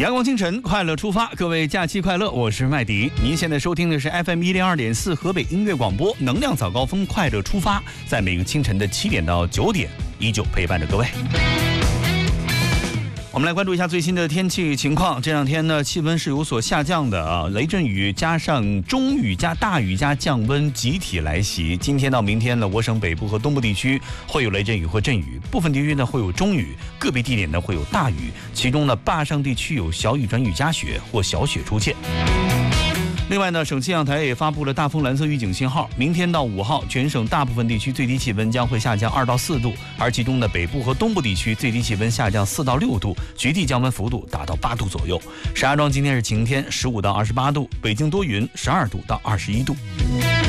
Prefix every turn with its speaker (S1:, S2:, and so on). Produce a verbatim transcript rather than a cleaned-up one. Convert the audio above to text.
S1: 阳光清晨，快乐出发，各位假期快乐，我是麦迪。您现在收听的是 F M 一零二点四河北音乐广播，能量早高峰，快乐出发，在每个清晨的七点到九点，依旧陪伴着各位。我们来关注一下最新的天气情况。这两天呢，气温是有所下降的啊，雷阵雨加上中雨加大雨加降温集体来袭。今天到明天呢，我省北部和东部地区会有雷阵雨或阵雨，部分地区呢会有中雨，个别地点呢会有大雨，其中呢坝上地区有小雨转雨夹雪或小雪出现。另外呢，省气象台也发布了大风蓝色预警信号。明天到五号，全省大部分地区最低气温将会下降二到四度，而其中的北部和东部地区最低气温下降四到六度，局地降温幅度达到八度左右。石家庄今天是晴天，十五到二十八度；北京多云，十二度到二十一度。